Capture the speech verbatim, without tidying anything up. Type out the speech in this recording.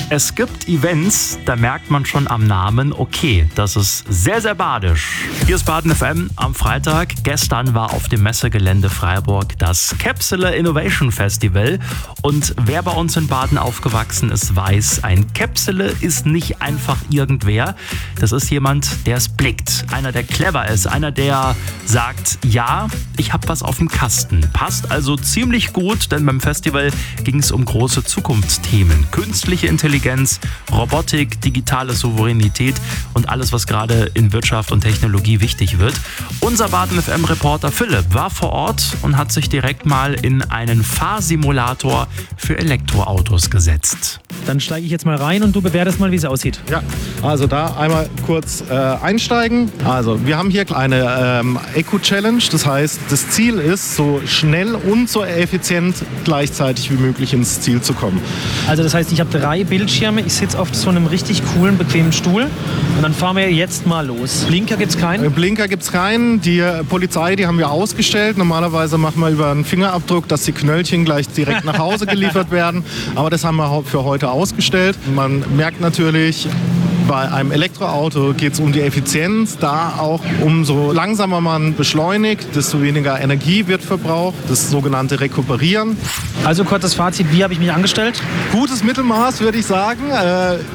Es gibt Events, da merkt man schon am Namen, okay, das ist sehr, sehr badisch. Hier ist Baden F M am Freitag. Gestern war auf dem Messegelände Freiburg das Käpsele Innovation Festival. Und wer bei uns in Baden aufgewachsen ist, weiß, ein Käpsele ist nicht einfach irgendwer. Das ist jemand, der es blickt, einer, der clever ist, einer, der sagt, ja, ich habe was auf dem Kasten. Passt also ziemlich gut, denn beim Festival ging es um große Zukunftsthemen. Künstliche Intelligenz, Robotik, digitale Souveränität und alles, was gerade in Wirtschaft und Technologie wichtig wird. Unser Baden F M-Reporter Philipp war vor Ort und hat sich direkt mal in einen Fahrsimulator für Elektroautos gesetzt. Dann steige ich jetzt mal rein und du bewertest mal, wie es aussieht. Ja, also da einmal kurz äh, einsteigen. Also wir haben hier eine ähm, Eco-Challenge. Das heißt, das Ziel ist, so schnell und so effizient gleichzeitig wie möglich ins Ziel zu kommen. Also das heißt, ich habe drei Bildschirme. Ich sitze auf so einem richtig coolen, bequemen Stuhl. Und dann fahren wir jetzt mal los. Blinker gibt es keinen? Blinker gibt es keinen. Die Polizei, die haben wir ausgestellt. Normalerweise machen wir über einen Fingerabdruck, dass die Knöllchen gleich direkt nach Hause geliefert werden. Aber das haben wir für heute ausgestellt. Man merkt natürlich, bei einem Elektroauto geht es um die Effizienz, da auch umso langsamer man beschleunigt, desto weniger Energie wird verbraucht, das sogenannte Rekuperieren. Also kurzes Fazit, wie habe ich mich angestellt? Gutes Mittelmaß, würde ich sagen. Äh,